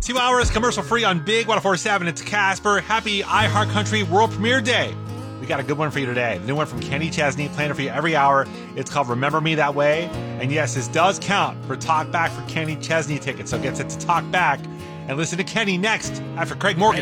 2 hours commercial free on Big 1047. It's Casper. Happy iHeartCountry World Premiere Day. We got a good one for you today. The new one from Kenny Chesney, playing it for you every hour. It's called Remember Me That Way. And yes, this does count for Talk Back for Kenny Chesney tickets. So get set to Talk Back and listen to Kenny next after Craig Morgan.